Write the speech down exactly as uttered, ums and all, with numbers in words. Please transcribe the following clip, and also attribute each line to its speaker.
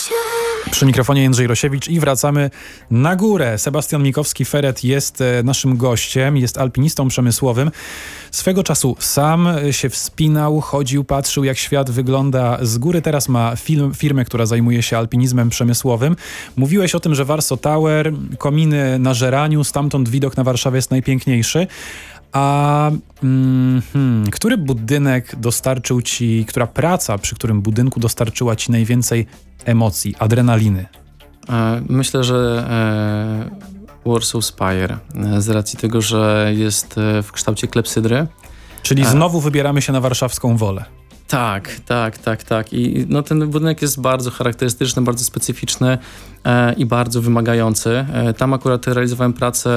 Speaker 1: Przy mikrofonie Jędrzej Rosiewicz i wracamy na górę. Sebastian Mikowski-Feret jest e, naszym gościem, jest alpinistą przemysłowym. Swego czasu sam się wspinał, chodził, patrzył, jak świat wygląda z góry. Teraz ma film, firmę, która zajmuje się alpinizmem przemysłowym. Mówiłeś o tym, że Warsaw Tower, kominy na Żeraniu, stamtąd widok na Warszawę jest najpiękniejszy. A mm, hmm, który budynek dostarczył ci, która praca przy którym budynku dostarczyła ci najwięcej emocji, adrenaliny?
Speaker 2: Myślę, że e, Warsaw Spire, z racji tego, że jest w kształcie klepsydry.
Speaker 1: Czyli znowu wybieramy się na warszawską Wolę.
Speaker 2: Tak, tak, tak, tak. I no, ten budynek jest bardzo charakterystyczny, bardzo specyficzny e, i bardzo wymagający. E, tam akurat realizowałem pracę